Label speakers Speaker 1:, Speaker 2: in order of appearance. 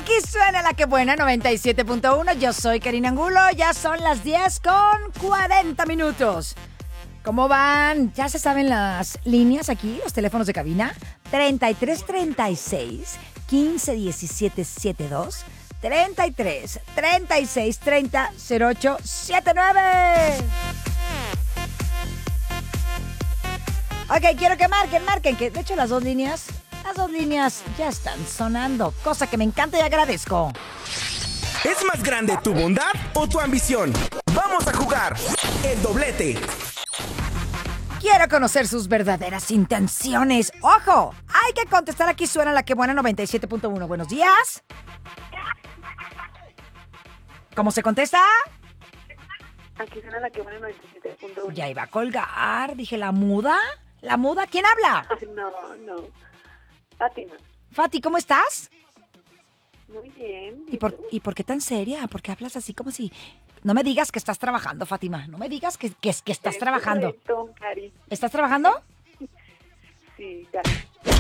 Speaker 1: Aquí suena La Que Buena 97.1. Yo soy Karina Angulo. Ya son las 10:40. ¿Cómo van? ¿Ya se saben las líneas aquí, los teléfonos de cabina? 33 36 15 17 72, 33 36 30 08 79. Ok, quiero que marquen, que de hecho las dos líneas ya están sonando, cosa que me encanta y agradezco.
Speaker 2: ¿Es más grande tu bondad o tu ambición? Vamos a jugar el doblete.
Speaker 1: Quiero conocer sus verdaderas intenciones. ¡Ojo! Hay que contestar. Aquí suena La Que Buena 97.1. Buenos días. ¿Cómo se contesta?
Speaker 3: Aquí suena La Que Buena 97.1.
Speaker 1: Ya iba a colgar. Dije, ¿la muda? ¿La muda? ¿Quién habla?
Speaker 3: Ay, no. Fátima.
Speaker 1: Fati, ¿cómo estás?
Speaker 3: Muy bien.
Speaker 1: ¿Y por qué tan seria? ¿Por qué hablas así como si... No me digas que estás trabajando, Fátima. No me digas que estás trabajando.
Speaker 3: Correcto, Cari.
Speaker 1: ¿Estás trabajando?
Speaker 3: Sí, ya.